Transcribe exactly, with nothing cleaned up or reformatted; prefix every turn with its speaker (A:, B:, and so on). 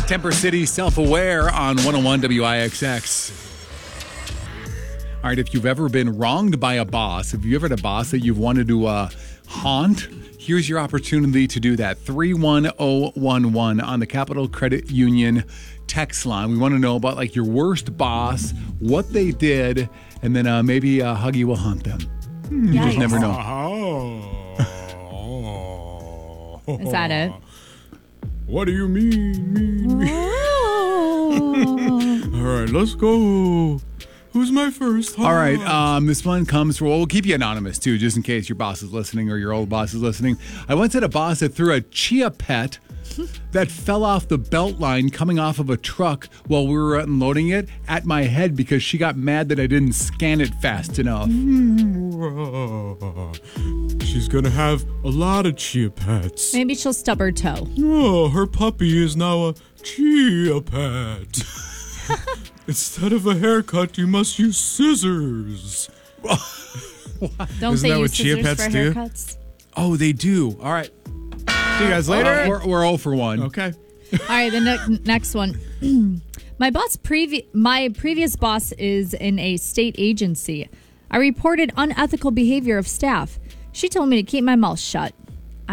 A: Temper City, Self-Aware on one oh one W I X X. All right, if you've ever been wronged by a boss, if you ever had a boss that you've wanted to uh, haunt, here's your opportunity to do that. three one oh one one on the Capital Credit Union text line. We want to know about like your worst boss, what they did, and then uh, maybe uh, Huggy will haunt them. You
B: Yikes.
A: just never know.
B: Is that it?
C: What do you mean? mean, mean? All right, let's go. Who's my first?
A: All right, um, this one comes from, well, we'll keep you anonymous, too, just in case your boss is listening or your old boss is listening. I once had a boss that threw a Chia Pet that fell off the belt line coming off of a truck while we were unloading it at my head because she got mad that I didn't scan it fast enough.
C: She's going to have a lot of Chia Pets.
B: Maybe she'll stub her toe.
C: Oh, her puppy is now a Chia Pet. Instead of a haircut, you must use scissors.
B: Don't
C: Isn't
B: they
C: that
B: use
C: what Chia
B: scissors
C: Pets
B: for
C: do?
B: haircuts?
A: Oh, they do. All right.
C: See you guys later.
A: Uh, we're, we're all for one.
C: Okay.
B: All right, the ne- next one. My boss, previ- my previous boss is in a state agency. I reported unethical behavior of staff. She told me to keep my mouth shut.